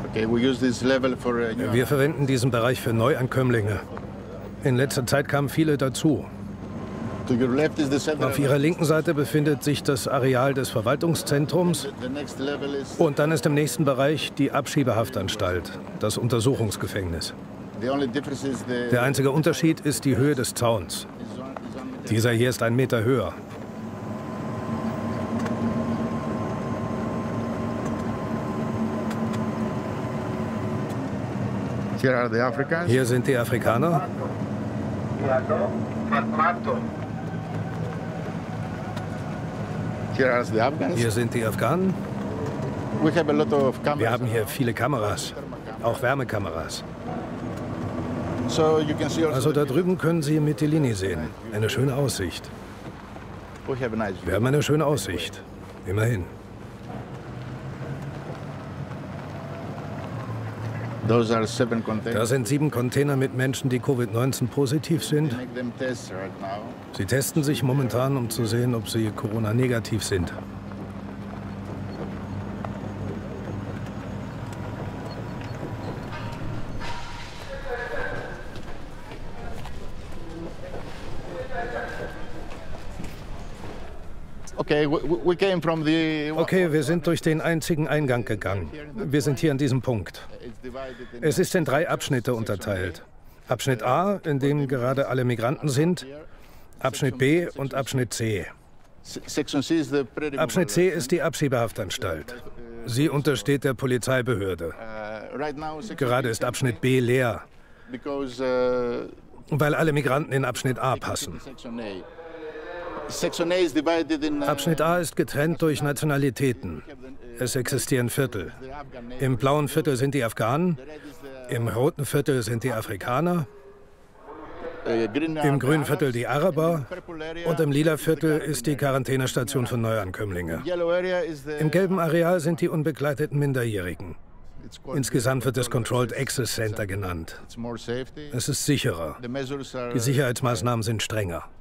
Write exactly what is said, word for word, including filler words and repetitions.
Wir verwenden diesen Bereich für Neuankömmlinge. In letzter Zeit kamen viele dazu. Auf Ihrer linken Seite befindet sich das Areal des Verwaltungszentrums und dann ist im nächsten Bereich die Abschiebehaftanstalt, das Untersuchungsgefängnis. Der einzige Unterschied ist die Höhe des Zauns. Dieser hier ist einen Meter höher. Hier sind die Afrikaner. Hier sind die Afghanen. Wir haben hier viele Kameras, auch Wärmekameras. Also da drüben können Sie Mytilini sehen. Eine schöne Aussicht. Wir haben eine schöne Aussicht. Immerhin. Da sind sieben Container mit Menschen, die Covid neunzehn positiv sind. Sie testen sich momentan, um zu sehen, ob sie Corona-negativ sind. Okay, wir sind durch den einzigen Eingang gegangen. Wir sind hier an diesem Punkt. Es ist in drei Abschnitte unterteilt. Abschnitt A, in dem gerade alle Migranten sind, Abschnitt B und Abschnitt C. Abschnitt C ist die Abschiebehaftanstalt. Sie untersteht der Polizeibehörde. Gerade ist Abschnitt B leer, weil alle Migranten in Abschnitt A passen. Abschnitt A ist getrennt durch Nationalitäten. Es existieren Viertel. Im blauen Viertel sind die Afghanen, im roten Viertel sind die Afrikaner, im grünen Viertel die Araber und im lila Viertel ist die Quarantänestation für Neuankömmlinge. Im gelben Areal sind die unbegleiteten Minderjährigen. Insgesamt wird es Controlled Access Center genannt. Es ist sicherer. Die Sicherheitsmaßnahmen sind strenger.